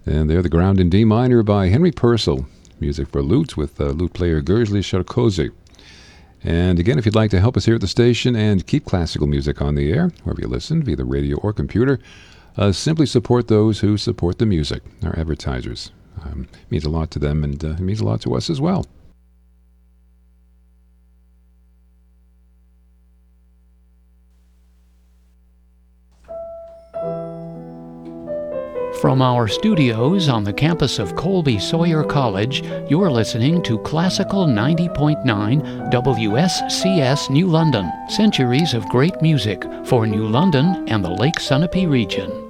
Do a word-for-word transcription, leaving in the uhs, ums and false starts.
And there, The Ground in D minor by Henry Purcell. Music for lute with uh, lute player Gurzli Sharkozy. And again, if you'd like to help us here at the station and keep classical music on the air, wherever you listen, via the radio or computer, uh, simply support those who support the music, our advertisers. Um, it means a lot to them, and uh, it means a lot to us as well. From our studios on the campus of Colby Sawyer College, you're listening to Classical ninety point nine W S C S New London, centuries of great music for New London and the Lake Sunapee region.